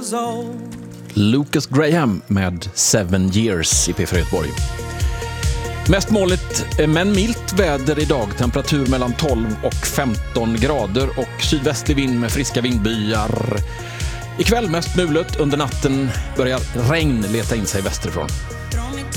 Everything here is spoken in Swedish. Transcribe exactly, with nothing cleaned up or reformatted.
was old. Lucas Graham med Seven Years i P fyra Göteborg. Mest molnigt men milt väder idag. Temperatur mellan tolv och femton grader och sydvästlig vind med friska vindbyar. Ikväll mest mulet, under natten börjar regn leta in sig västerifrån.